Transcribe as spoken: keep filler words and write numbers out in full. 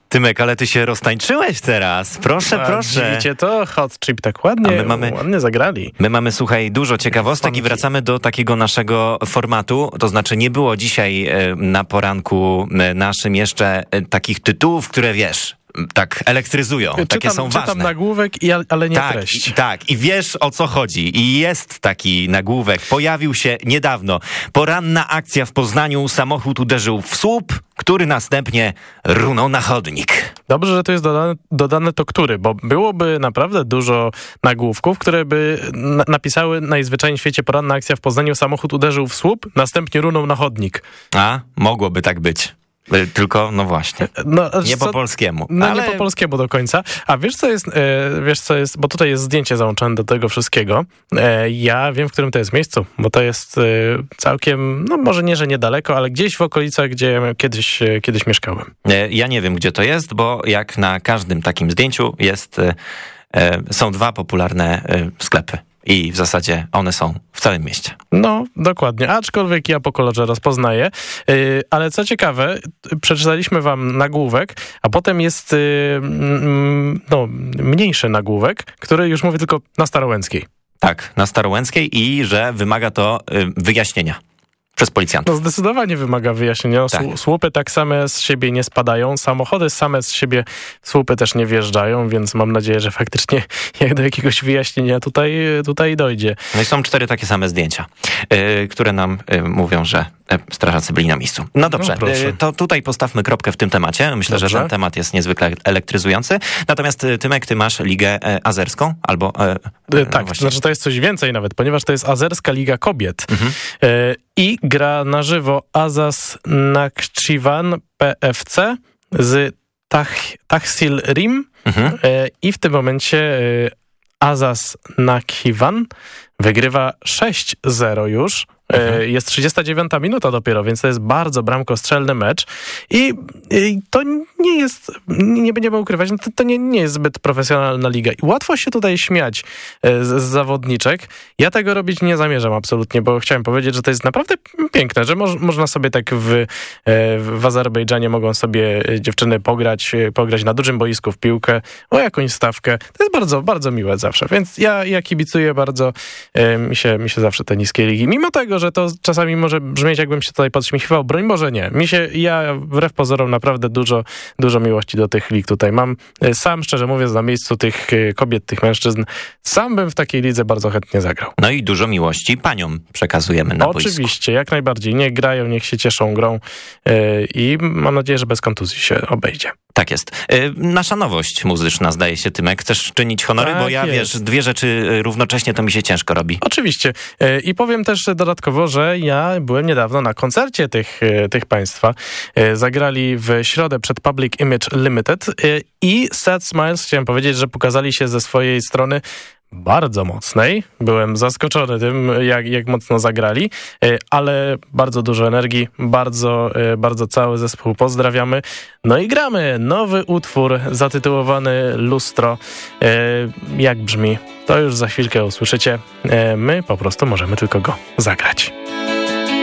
Tymek, ale ty się roztańczyłeś teraz. Proszę, A, proszę. Widzicie to? Hot Chip tak ładnie, my mamy, ładnie zagrali. My mamy, słuchaj, dużo ciekawostek Funky. I wracamy do takiego naszego formatu. To znaczy nie było dzisiaj e, na poranku e, naszym jeszcze e, takich tytułów, które wiesz... tak elektryzują, czytam, takie są ważne. Czytam nagłówek, i, ale nie tak, treść. I, tak, i wiesz o co chodzi. I jest taki nagłówek, pojawił się niedawno. Poranna akcja w Poznaniu, samochód uderzył w słup, który następnie runął na chodnik. Dobrze, że to jest dodane, dodane to który, bo byłoby naprawdę dużo nagłówków, które by na- napisały najzwyczajniej w świecie poranna akcja w Poznaniu, samochód uderzył w słup, następnie runął na chodnik. A, mogłoby tak być. Tylko, no właśnie, no, nie co, po polskiemu. No ale... nie po polskiemu do końca. A wiesz co jest, e, wiesz co jest, bo tutaj jest zdjęcie załączone do tego wszystkiego. E, ja wiem, w którym to jest miejscu, bo to jest e, całkiem, no może nie, że niedaleko, ale gdzieś w okolicach, gdzie ja kiedyś, e, kiedyś mieszkałem. E, ja nie wiem, gdzie to jest, bo jak na każdym takim zdjęciu jest, e, e, są dwa popularne e, sklepy. I w zasadzie one są w całym mieście. No, dokładnie. Aczkolwiek ja po kolorze rozpoznaję. Yy, ale co ciekawe, przeczytaliśmy wam nagłówek, a potem jest yy, yy, no, mniejszy nagłówek, który już mówi tylko na Starołęckiej. Tak, na Starołęckiej i że wymaga to yy, wyjaśnienia przez policjantów. No zdecydowanie wymaga wyjaśnienia. No, tak. Słupy tak same z siebie nie spadają, samochody same z siebie słupy też nie wjeżdżają, więc mam nadzieję, że faktycznie jak do jakiegoś wyjaśnienia tutaj, tutaj dojdzie. No i są cztery takie same zdjęcia, yy, które nam yy, mówią, że strażacy byli na miejscu. No dobrze, no yy, to tutaj postawmy kropkę w tym temacie. Myślę, dobrze. że ten temat jest niezwykle elektryzujący. Natomiast Tymek, ty masz ligę azerską? Albo yy, Tak, no znaczy to jest coś więcej nawet, ponieważ to jest Azerska Liga Kobiet. Mhm. Yy, I gra na żywo Azaz Nakhchivan P F C z Tah- Tahsil Rim mhm. i w tym momencie Azaz Nakhchivan wygrywa sześć zero już. Mhm. Jest trzydziesta dziewiąta minuta dopiero, więc to jest bardzo bramkostrzelny mecz i, i to nie jest, nie będziemy ukrywać, no to, to nie, nie jest zbyt profesjonalna liga i łatwo się tutaj śmiać z, z zawodniczek. Ja tego robić nie zamierzam absolutnie, bo chciałem powiedzieć, że to jest naprawdę piękne, że moż, można sobie tak w, w Azerbejdżanie mogą sobie dziewczyny pograć, pograć na dużym boisku w piłkę, o jakąś stawkę. To jest bardzo, bardzo miłe zawsze, więc ja, ja kibicuję bardzo, mi się, mi się zawsze te niskie ligi, mimo tego, że to czasami może brzmieć, jakbym się tutaj podśmiechiwał. Broń Boże nie. Mi się, ja wbrew pozorom naprawdę dużo, dużo miłości do tych lig tutaj mam. Sam, szczerze mówiąc, na miejscu tych kobiet, tych mężczyzn, sam bym w takiej lidze bardzo chętnie zagrał. No i dużo miłości paniom przekazujemy na boisku. Oczywiście, jak najbardziej. Niech grają, niech się cieszą grą i mam nadzieję, że bez kontuzji się obejdzie. Tak jest. Nasza nowość muzyczna, zdaje się, Tymek. Chcesz czynić honory? Tak, bo ja, jest. wiesz, dwie rzeczy równocześnie to mi się ciężko robi. Oczywiście. I powiem też dodatkowo, że ja byłem niedawno na koncercie tych, tych państwa. Zagrali w środę przed Public Image Limited i Sad Smiles, chciałem powiedzieć, że pokazali się ze swojej strony bardzo mocnej. Byłem zaskoczony tym, jak, jak mocno zagrali, ale bardzo dużo energii, bardzo, bardzo cały zespół pozdrawiamy. No i gramy nowy utwór zatytułowany Lustro. Jak brzmi? To już za chwilkę usłyszycie. My po prostu możemy tylko go zagrać.